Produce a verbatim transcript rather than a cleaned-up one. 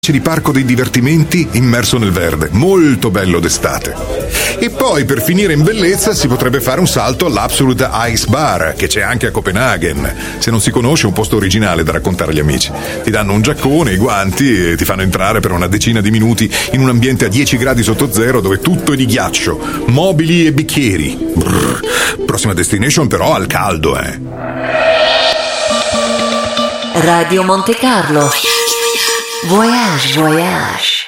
di parco dei divertimenti immerso nel verde, molto bello d'estate. E poi, per finire in bellezza, si potrebbe fare un salto all'Absolute Ice Bar, che c'è anche a Copenaghen. Se non si conosce, è un posto originale da raccontare agli amici. Ti danno un giaccone, i guanti e ti fanno entrare per una decina di minuti in un ambiente a dieci gradi sotto zero dove tutto è di ghiaccio, mobili e bicchieri. Brrr. Prossima destination però al caldo, eh. Radio Monte Carlo. Voyage, voyage.